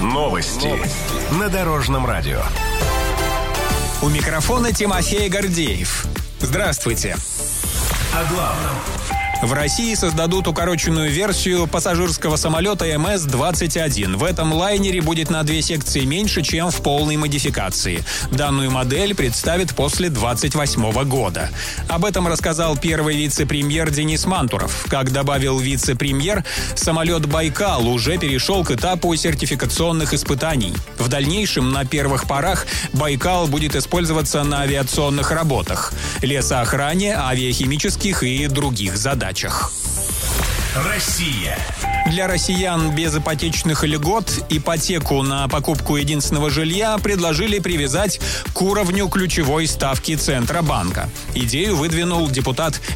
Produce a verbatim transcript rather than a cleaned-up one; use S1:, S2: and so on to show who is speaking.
S1: Новости, Новости. На Дорожном радио.
S2: У микрофона Тимофей Гордеев. Здравствуйте.
S1: О главном.
S2: В России создадут укороченную версию пассажирского самолета эм эс двадцать один. В этом лайнере будет на две секции меньше, чем в полной модификации. Данную модель представят после двадцать восьмого года. Об этом рассказал первый вице-премьер Денис Мантуров. Как добавил вице-премьер, самолет «Байкал» уже перешел к этапу сертификационных испытаний. В дальнейшем на первых порах «Байкал» будет использоваться на авиационных работах, лесоохране, авиахимических и других задачах.
S1: Россия.
S2: Для россиян без ипотечных льгот ипотеку на покупку единственного жилья предложили привязать к уровню ключевой ставки Центробанка. Идею выдвинул депутат